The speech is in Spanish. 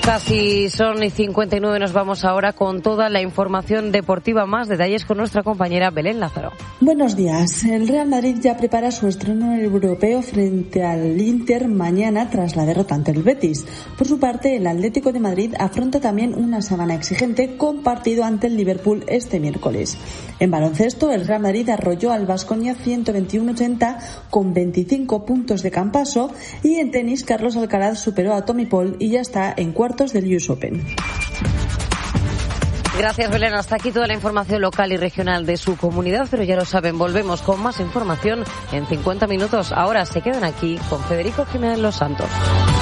Casi son 59, nos vamos ahora con toda la información deportiva. Más detalles con nuestra compañera Belén Lázaro. Buenos días. El Real Madrid ya prepara su estreno europeo frente al Inter mañana tras la derrota ante el Betis. Por su parte, el Atlético de Madrid afronta también una semana exigente con partido ante el Liverpool este miércoles. En baloncesto, el Real Madrid arrolló al Baskonia 121-80 con 25 puntos de Campaso, y en tenis Carlos Alcaraz superó a Tommy Paul y ya está en cuartos del US Open. Gracias, Belén. Hasta aquí toda la información local y regional de su comunidad, pero ya lo saben, volvemos con más información en 50 minutos. Ahora se quedan aquí con Federico Jiménez Los Santos.